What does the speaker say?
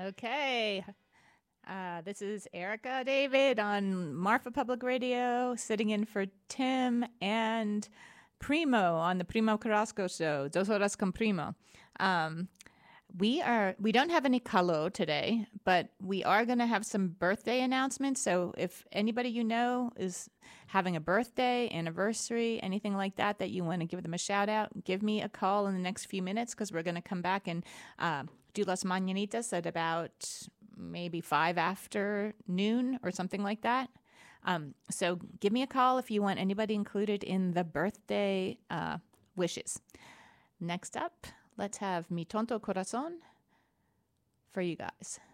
Okay. This is Erica David on Marfa Public Radio, sitting in for Tim and Primo on the Primo Carrasco show, Dos Horas con Primo. We don't have any Kalo today, but we are going to have some birthday announcements. So if anybody you know is having a birthday, anniversary, anything like that, that you want to give them a shout out, give me a call in the next few minutes because we're going to come back and do Las Mañanitas at about maybe 5 after noon or something like that. So give me a call if you want anybody included in the birthday wishes. Next up, let's have Mi Tonto Corazon for you guys.